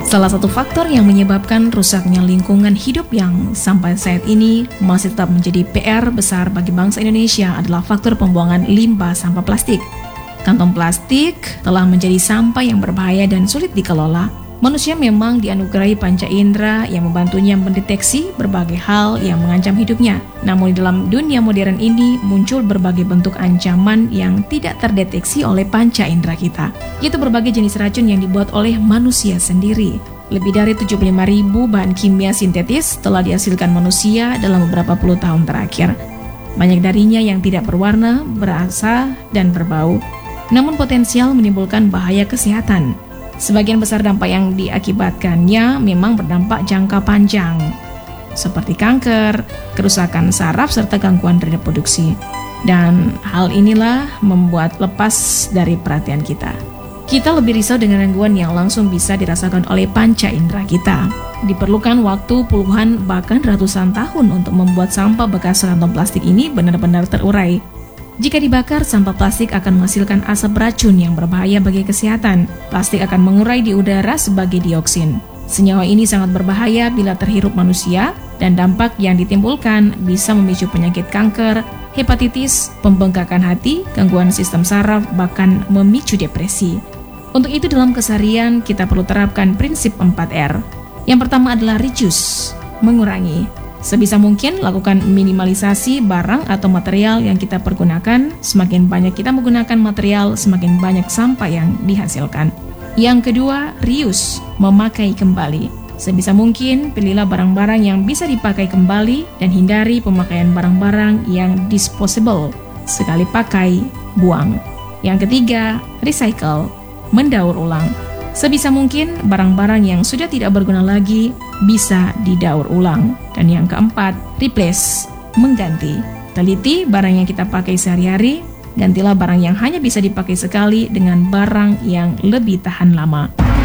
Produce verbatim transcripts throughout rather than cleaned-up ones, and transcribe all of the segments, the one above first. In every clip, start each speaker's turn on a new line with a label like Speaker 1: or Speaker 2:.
Speaker 1: Salah satu faktor yang menyebabkan rusaknya lingkungan hidup yang sampai saat ini masih tetap menjadi P R besar bagi bangsa Indonesia adalah faktor pembuangan limbah sampah plastik. Kantong plastik telah menjadi sampah yang berbahaya dan sulit dikelola. Manusia memang dianugerahi panca indera yang membantunya mendeteksi berbagai hal yang mengancam hidupnya. Namun di dalam dunia modern ini muncul berbagai bentuk ancaman yang tidak terdeteksi oleh panca indera kita, yaitu berbagai jenis racun yang dibuat oleh manusia sendiri. Lebih dari tujuh puluh lima ribu bahan kimia sintetis telah dihasilkan manusia dalam beberapa puluh tahun terakhir. Banyak darinya yang tidak berwarna, berasa, dan berbau, namun potensial menimbulkan bahaya kesehatan. Sebagian besar dampak yang diakibatkannya memang berdampak jangka panjang, seperti kanker, kerusakan saraf, serta gangguan reproduksi. Dan hal inilah membuat lepas dari perhatian kita. Kita lebih risau dengan gangguan yang langsung bisa dirasakan oleh panca indera kita. Diperlukan waktu puluhan bahkan ratusan tahun untuk membuat sampah bekas kantong plastik ini benar-benar terurai. Jika dibakar, sampah plastik akan menghasilkan asap beracun yang berbahaya bagi kesehatan. Plastik akan mengurai di udara sebagai dioksin. Senyawa ini sangat berbahaya bila terhirup manusia, dan dampak yang ditimbulkan bisa memicu penyakit kanker, hepatitis, pembengkakan hati, gangguan sistem saraf, bahkan memicu depresi. Untuk itu dalam keseharian kita perlu terapkan prinsip empat R. Yang pertama adalah reduce, mengurangi. Sebisa mungkin lakukan minimalisasi barang atau material yang kita pergunakan. Semakin banyak kita menggunakan material, semakin banyak sampah yang dihasilkan. Yang kedua, reuse, memakai kembali. Sebisa mungkin pilihlah barang-barang yang bisa dipakai kembali dan hindari pemakaian barang-barang yang disposable, sekali pakai, buang. Yang ketiga, recycle, mendaur ulang. Sebisa mungkin barang-barang yang sudah tidak berguna lagi bisa didaur ulang. Dan yang keempat, replace, mengganti. Teliti barang yang kita pakai sehari-hari, gantilah barang yang hanya bisa dipakai sekali dengan barang yang lebih tahan lama.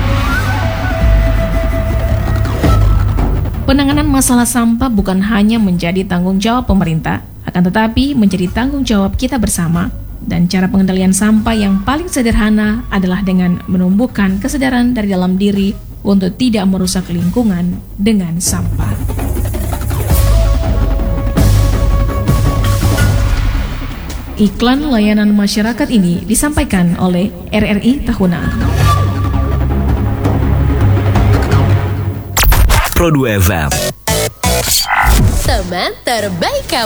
Speaker 1: Penanganan masalah sampah bukan hanya menjadi tanggung jawab pemerintah, akan tetapi menjadi tanggung jawab kita bersama. Dan cara pengendalian sampah yang paling sederhana adalah dengan menumbuhkan kesadaran dari dalam diri untuk tidak merusak lingkungan dengan sampah. Iklan layanan masyarakat ini disampaikan oleh R R I Tahuna.
Speaker 2: Pro dua F M.
Speaker 3: Teman terbaik kamu.